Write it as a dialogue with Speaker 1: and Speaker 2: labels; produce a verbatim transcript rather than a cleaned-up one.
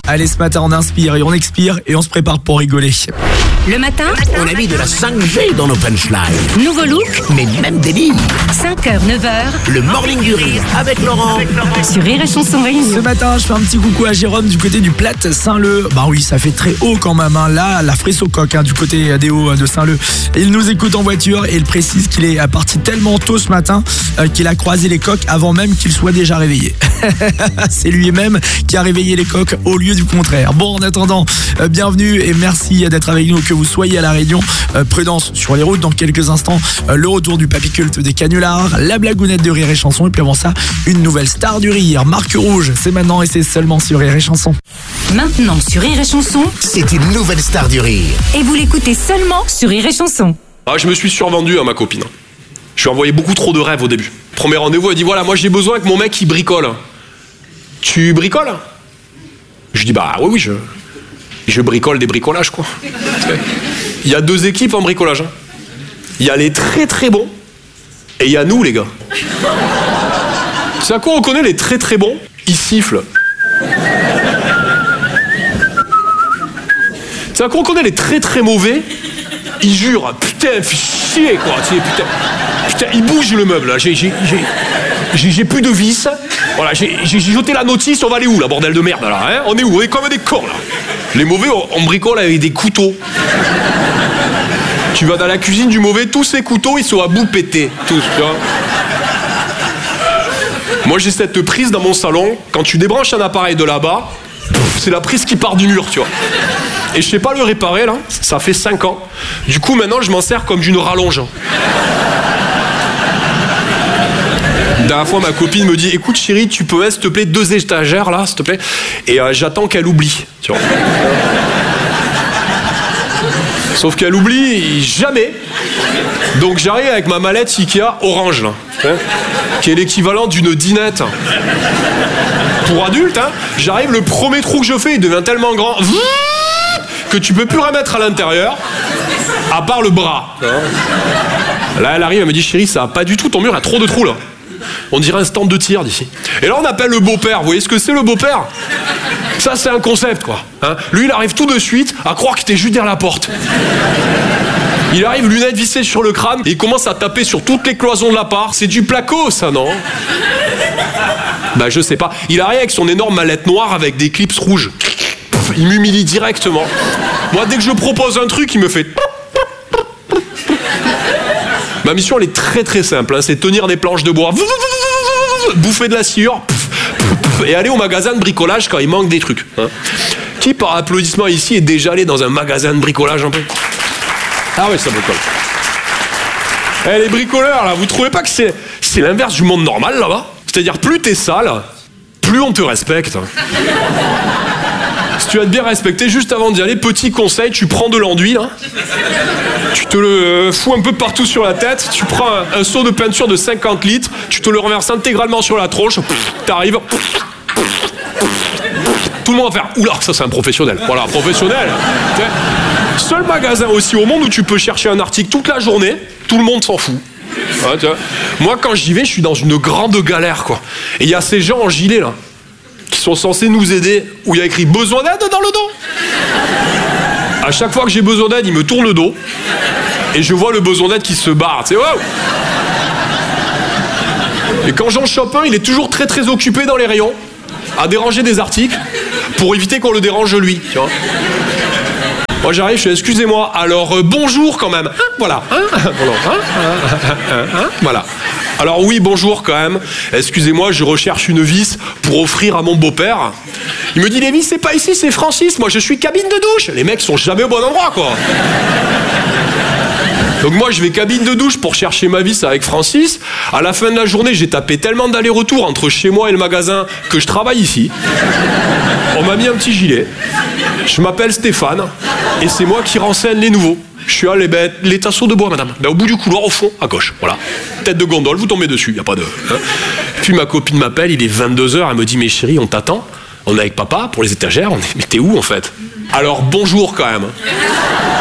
Speaker 1: Allez, ce matin, on inspire et on expire et on se prépare pour rigoler.
Speaker 2: Le matin,
Speaker 3: on a mis de la cinq G dans nos punchlines.
Speaker 2: nouveau look,
Speaker 3: Mais même délire.
Speaker 2: cinq heures, neuf heures,
Speaker 3: Le morning du rire avec Laurent.
Speaker 2: sur Rire et Chanson
Speaker 1: Ce
Speaker 2: Réunion.
Speaker 1: matin, je fais un petit coucou à Jérôme du côté du Platte Saint-Leu. Bah oui, ça fait très haut quand même. Hein. Là, la fraise au coq hein, du côté des hauts de Saint-Leu. Il nous écoute en voiture et il précise qu'il est parti tellement tôt ce matin euh, qu'il a croisé les coqs avant même qu'il soit déjà réveillé. C'est lui-même qui a réveillé les coqs au lieu du contraire. Bon, en attendant, euh, bienvenue et merci d'être avec nous, que vous soyez à La Réunion. Euh, prudence sur les routes. Dans quelques instants, euh, le retour du papy culte des canulars, la blagounette de Rire et Chanson. Et puis avant ça, une nouvelle star du rire, Marque Rouge. C'est maintenant et c'est seulement sur Rire et Chanson.
Speaker 2: Maintenant sur Rire et Chanson,
Speaker 3: C'est une nouvelle star du rire.
Speaker 2: et vous l'écoutez seulement sur Rire et Chanson.
Speaker 4: Ah, je me suis survendu à ma copine. Je lui ai envoyé beaucoup trop de rêves au début. Premier rendez-vous, elle dit voilà, moi j'ai besoin que mon mec il bricole. Tu bricoles? Je dis bah oui, oui, je, je bricole des bricolages quoi. Il y a deux équipes en bricolage. hein. Il y a les très très bons et il y a nous les gars. C'est à quoi on connaît les très très bons? Ils sifflent. C'est à quoi on connaît les très très mauvais? Ils jurent. Putain, fais chier quoi. Tu sais, putain, putain, il bouge le meuble là. J'ai, j'ai, j'ai, j'ai, j'ai plus de vis. Voilà, j'ai, j'ai jeté la notice. On va aller où là, bordel de merde là hein? On est où? On est comme des cons là. Les mauvais, on, on bricole avec des couteaux. Tu vas dans la cuisine du mauvais, tous ces couteaux ils sont à bout pété. Tous, tu vois. Moi j'ai cette prise dans mon salon. Quand tu débranches un appareil de là-bas, c'est la prise qui part du mur, tu vois. Et je sais pas le réparer là, ça fait cinq ans. Du coup maintenant je m'en sers comme d'une rallonge. La dernière fois ma copine me dit écoute chérie, tu peux mettre s'il te plaît deux étagères là, s'il te plaît. Et euh, j'attends qu'elle oublie, tu vois. Sauf qu'elle oublie jamais. Donc j'arrive avec ma mallette Ikea orange là, hein, qui est l'équivalent d'une dinette. Pour adulte, hein, j'arrive, le premier trou que je fais, il devient tellement grand que tu peux plus remettre à l'intérieur, à part le bras. Là, elle arrive, elle me dit chérie, ça va pas du tout, ton mur a trop de trous là. On dirait un stand de tir d'ici. Et là, on appelle le beau-père. Vous voyez ce que c'est le beau-père? Ça, c'est un concept quoi. Hein, lui, il arrive tout de suite à croire que t'es juste derrière la porte. Il arrive, lunettes vissées sur le crâne, et il commence à taper sur toutes les cloisons de l'appart. C'est du placo, ça, non? Bah, je sais pas. Il arrive avec son énorme mallette noire avec des clips rouges. Il m'humilie directement. Moi, dès que je propose un truc, il me fait... Ma mission, elle est très très simple. Hein. C'est tenir des planches de bois, bouffer de la sciure, et aller au magasin de bricolage quand il manque des trucs. Hein. Qui, par applaudissement ici, est déjà allé dans un magasin de bricolage un peu? Ah oui, ça bricole. Eh, les bricoleurs, là, vous trouvez pas que c'est, c'est l'inverse du monde normal, là-bas? C'est-à-dire, plus t'es sale, plus on te respecte. Si tu vas te bien respecter, juste avant d'y aller, petit conseil, tu prends de l'enduit, là. Tu te le euh, fous un peu partout sur la tête, tu prends un, un seau de peinture de cinquante litres, tu te le renverses intégralement sur la tronche, pff, t'arrives... Pff, pff, tout le monde va faire oula, ça c'est un professionnel. Voilà, professionnel. Seul magasin aussi au monde où tu peux chercher un article toute la journée, tout le monde s'en fout. Ouais, tu vois. Moi quand j'y vais, je suis dans une grande galère quoi. Et il y a ces gens en gilet là qui sont censés nous aider, où il y a écrit besoin d'aide dans le dos. À chaque fois que j'ai besoin d'aide, il me tourne le dos et je vois le besoin d'aide qui se barre. Tu sais, wow. Et quand j'en chope un, il est toujours très très occupé dans les rayons à déranger des articles pour éviter qu'on le dérange lui, tu vois. Moi j'arrive, je fais excusez-moi, alors euh, bonjour quand même. Hein, voilà. Hein, voilà. Hein, hein, hein, hein, voilà. Alors oui, bonjour quand même. Excusez-moi, je recherche une vis pour offrir à mon beau-père. Il me dit les vis c'est pas ici, c'est Francis. Moi je suis cabine de douche. Les mecs sont jamais au bon endroit quoi. Donc moi je vais cabine de douche pour chercher ma vis avec Francis. À la fin de la journée, j'ai tapé tellement d'allers-retours entre chez moi et le magasin que je travaille ici. On m'a mis un petit gilet. Je m'appelle Stéphane et c'est moi qui renseigne les nouveaux. Je suis à les, ben, les tasseaux de bois, madame. Ben, au bout du couloir, au fond, à gauche. Voilà. Tête de gondole, vous tombez dessus, y a pas de... Hein. Puis ma copine m'appelle, il est vingt-deux heures, elle me dit mais chérie, on t'attend. On est avec papa pour les étagères. On est... Mais t'es où en fait? Alors bonjour quand même.